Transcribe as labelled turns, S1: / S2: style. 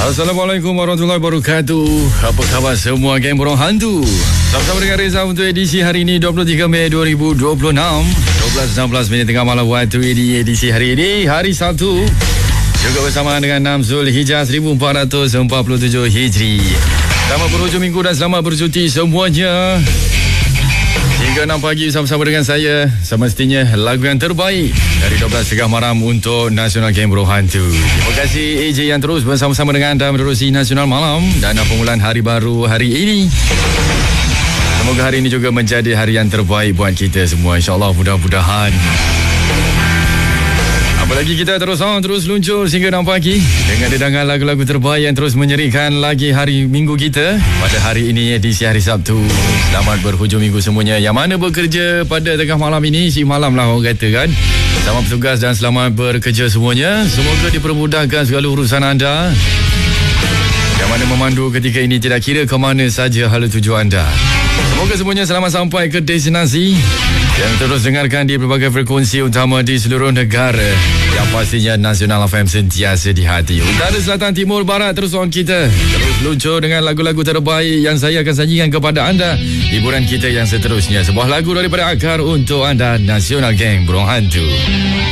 S1: Assalamualaikum warahmatullahi wabarakatuh. Apa khabar semua geng Burung Hantu? Sama-sama dengan Reza untuk edisi hari ini 23 Mei 2026, 12.16 minit tengah malam waktu di edisi hari ini, hari Sabtu, juga bersama dengan 6 Zulhijjah 1447 Hijri. Selamat berhujung minggu dan selamat bercuti semuanya. Hingga 6 pagi bersama-sama dengan saya, semestinya lagu yang terbaik dari 12.30 malam untuk Nasional Game Burung Hantu. Terima kasih AJ yang terus bersama-sama dengan anda menerusi Nasional Malam dan permulaan hari baru hari ini. Semoga hari ini juga menjadi hari yang terbaik buat kita semua, insyaAllah, mudah-mudahan. Apalagi kita terus luncur sehingga 6 pagi dengan dedangan lagu-lagu terbaik yang terus menyerikan lagi hari minggu kita pada hari ini, edisi hari Sabtu. Selamat berhujung minggu semuanya. Yang mana bekerja pada tengah malam ini, si malam lah orang kata kan. Selamat bertugas dan selamat bekerja semuanya. Semoga dipermudahkan segala urusan anda. Yang mana memandu ketika ini tidak kira ke mana saja hala tuju anda. Semoga semuanya selamat sampai ke destinasi yang terus dengarkan di berbagai frekuensi utama di seluruh negara. Yang pastinya Nasional FM sentiasa di hati. Utara, selatan, timur, barat, terus on kita. Terus luncur dengan lagu-lagu terbaik yang saya akan sajikan kepada anda. Hiburan kita yang seterusnya. Sebuah lagu daripada Akar untuk anda, Nasional Gang Burung Hantu.